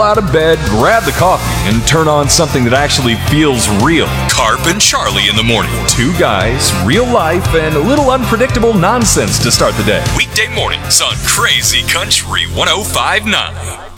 out of bed, grab the coffee, and turn on something that actually feels real. Carp and Charlie in the morning. Two guys, real life, and a little unpredictable nonsense to start the day. Weekday mornings on Crazy Country 105.9.